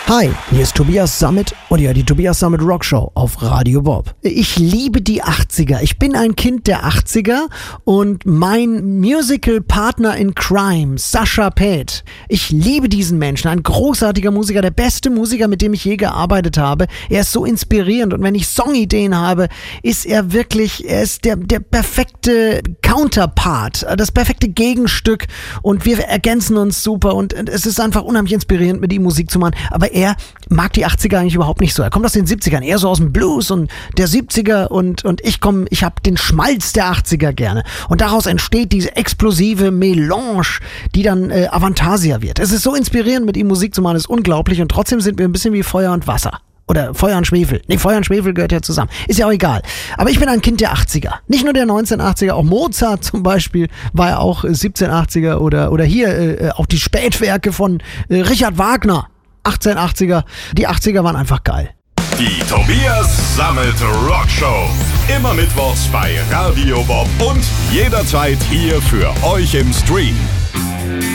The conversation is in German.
Hi, hier ist Tobias Sammet und ihr hört die Tobias Sammet Rockshow auf Radio Bob. Ich liebe die 80er. Ich bin ein Kind der 80er und mein Musical-Partner in Crime, Sascha Paeth. Ich liebe diesen Menschen, ein großartiger Musiker, der beste Musiker, mit dem ich je gearbeitet habe. Er ist so inspirierend und wenn ich Songideen habe, ist er ist der perfekte Counterpart, das perfekte Gegenstück und wir ergänzen uns super und es ist einfach unheimlich inspirierend, mit ihm Musik zu machen. Aber er mag die 80er eigentlich überhaupt nicht so. Er kommt aus den 70ern, eher so aus dem Blues und der 70er und ich habe den Schmalz der 80er gerne. Und daraus entsteht diese explosive Melange, die dann Avantasia wird. Es ist so inspirierend, mit ihm Musik zu machen, ist unglaublich und trotzdem sind wir ein bisschen wie Feuer und Wasser. Oder Feuer und Schwefel. Nee, Feuer und Schwefel gehört ja zusammen. Ist ja auch egal. Aber ich bin ein Kind der 80er. Nicht nur der 1980er, auch Mozart zum Beispiel war ja auch 1780er oder hier auch die Spätwerke von Richard Wagner. 1880er. Die 80er waren einfach geil. Die Tobias Sammet Rockshow. Immer mittwochs bei Radio Bob und jederzeit hier für euch im Stream.